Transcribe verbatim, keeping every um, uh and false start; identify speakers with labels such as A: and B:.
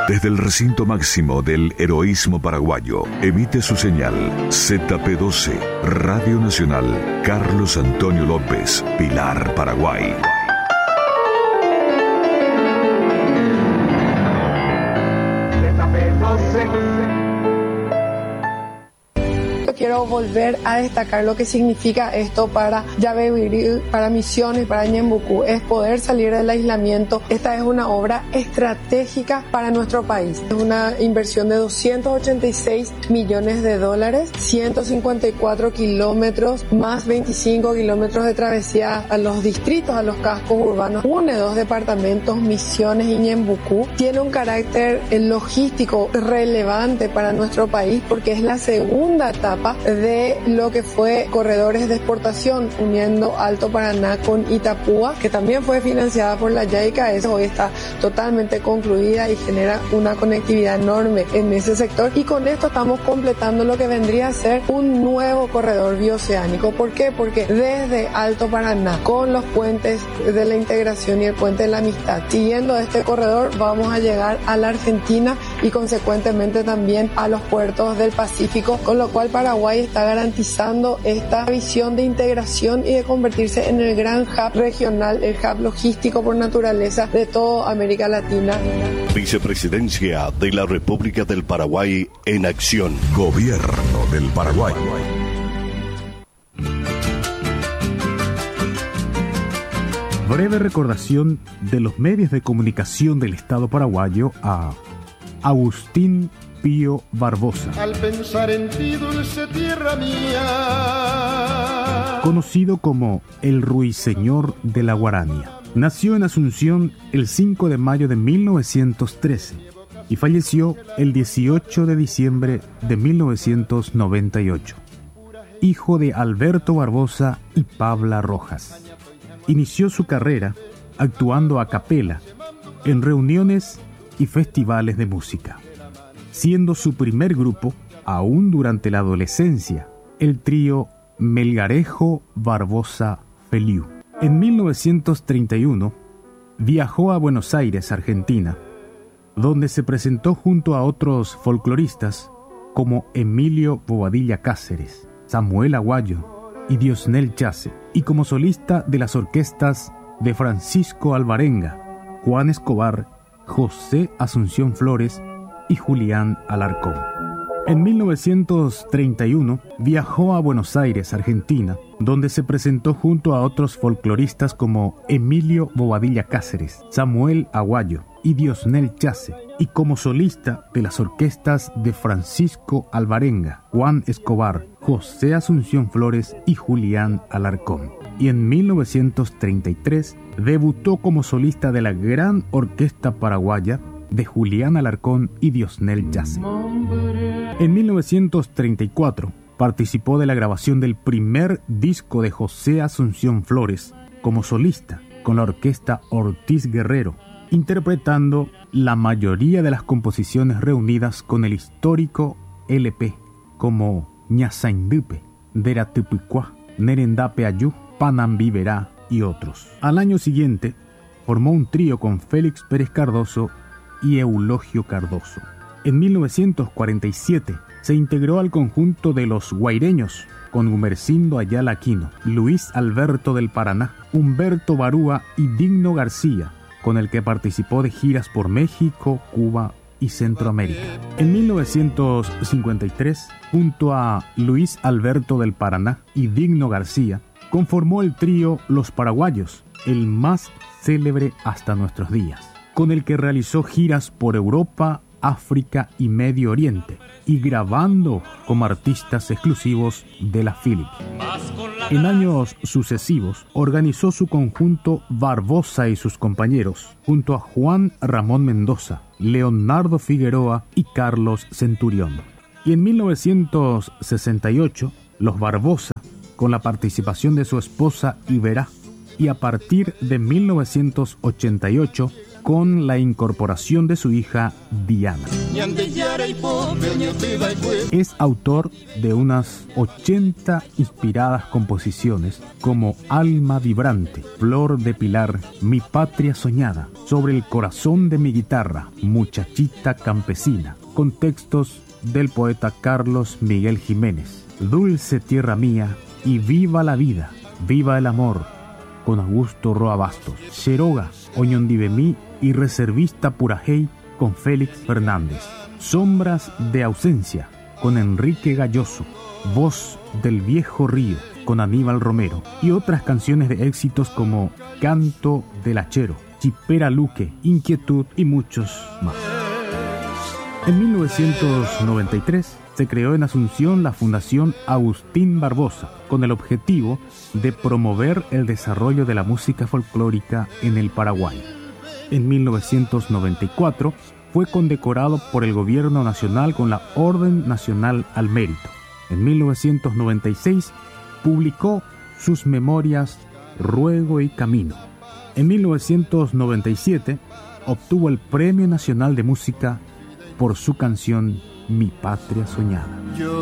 A: Desde el recinto máximo del heroísmo paraguayo, emite su señal Z P doce, Radio Nacional Carlos Antonio López, Pilar, Paraguay.
B: Quiero volver a destacar lo que significa esto para Yabebirí, para Misiones, para Ñembucú, es poder salir del aislamiento. Esta es una obra estratégica para nuestro país. Es una inversión de doscientos ochenta y seis millones de dólares, ciento cincuenta y cuatro kilómetros, más veinticinco kilómetros de travesía a los distritos, a los cascos urbanos. Une dos departamentos, Misiones y Ñembucú. Tiene un carácter logístico relevante para nuestro país porque es la segunda etapa de lo que fue corredores de exportación uniendo Alto Paraná con Itapúa, que también fue financiada por la JICA. Eso hoy está totalmente concluida y genera una conectividad enorme en ese sector, y con esto estamos completando lo que vendría a ser un nuevo corredor bioceánico. ¿Por qué? Porque desde Alto Paraná, con los puentes de la integración y el puente de la amistad, siguiendo este corredor vamos a llegar a la Argentina y consecuentemente también a los puertos del Pacífico, con lo cual Paraguay está garantizando esta visión de integración y de convertirse en el gran hub regional, el hub logístico por naturaleza de toda América Latina.
C: Vicepresidencia de la República del Paraguay en acción.
A: Gobierno del Paraguay.
D: Breve recordación de los medios de comunicación del Estado paraguayo a Agustín Pío Barbosa.
E: Al pensar en ti, dulce tierra mía.
D: Conocido como el Ruiseñor de la Guarania. Nació en Asunción el cinco de mayo de mil novecientos trece y falleció el dieciocho de diciembre de mil novecientos noventa y ocho. Hijo de Alberto Barbosa y Pabla Rojas. Inició su carrera actuando a capela en reuniones y festivales de música, siendo su primer grupo, aún durante la adolescencia, el trío Melgarejo Barbosa Feliu. En mil novecientos treinta y uno viajó a Buenos Aires, Argentina, donde se presentó junto a otros folcloristas como Emilio Bobadilla Cáceres, Samuel Aguayo y Diosnel Chase, y como solista de las orquestas de Francisco Alvarenga, Juan Escobar, José Asunción Flores y Julián Alarcón. En mil novecientos treinta y uno viajó a Buenos Aires, Argentina, donde se presentó junto a otros folcloristas como Emilio Bobadilla Cáceres, Samuel Aguayo y Diosnel Chase, y como solista de las orquestas de Francisco Alvarenga, Juan Escobar, José Asunción Flores y Julián Alarcón. Y en mil novecientos treinta y tres debutó como solista de la Gran Orquesta Paraguaya de Julián Alarcón y Diosnel Chase. En mil novecientos treinta y cuatro participó de la grabación del primer disco de José Asunción Flores como solista con la orquesta Ortiz Guerrero, interpretando la mayoría de las composiciones reunidas con el histórico L P, como Ñasaindupe, Deratupicuá, Nerendape Ayú, Panambiverá y otros. Al año siguiente formó un trío con Félix Pérez Cardoso y Eulogio Cardoso. En mil novecientos cuarenta y siete se integró al conjunto de Los Guaireños con Gumercindo Ayala Aquino, Luis Alberto del Paraná, Humberto Barúa y Digno García, con el que participó de giras por México, Cuba y Centroamérica. En mil novecientos cincuenta y tres, junto a Luis Alberto del Paraná y Digno García, conformó el trío Los Paraguayos, el más célebre hasta nuestros días, con el que realizó giras por Europa, África y Medio Oriente, y grabando como artistas exclusivos de la Philips. En años sucesivos organizó su conjunto Barbosa y sus compañeros, junto a Juan Ramón Mendoza, Leonardo Figueroa y Carlos Centurión. Y en mil novecientos sesenta y ocho, los Barbosa, con la participación de su esposa Iberá, y a partir de mil novecientos ochenta y ocho, con la incorporación de su hija Diana. Es autor de unas ochenta inspiradas composiciones como Alma Vibrante, Flor de Pilar, Mi Patria Soñada, Sobre el Corazón de mi Guitarra, Muchachita Campesina, con textos del poeta Carlos Miguel Jiménez, Dulce Tierra Mía y Viva la Vida, Viva el Amor, con Augusto Roa Bastos, Cheroga, Oñondibemí y Reservista Purajey con Félix Fernández, Sombras de Ausencia con Enrique Galloso, Voz del Viejo Río con Aníbal Romero y otras canciones de éxitos como Canto del Hachero, Chipera Luque, Inquietud y muchos más. En mil novecientos noventa y tres se creó en Asunción la Fundación Agustín Barbosa con el objetivo de promover el desarrollo de la música folclórica en el Paraguay. En mil novecientos noventa y cuatro fue condecorado por el Gobierno Nacional con la Orden Nacional al Mérito. En mil novecientos noventa y seis publicó sus memorias Ruego y Camino. En mil novecientos noventa y siete obtuvo el Premio Nacional de Música por su canción Mi Patria Soñada.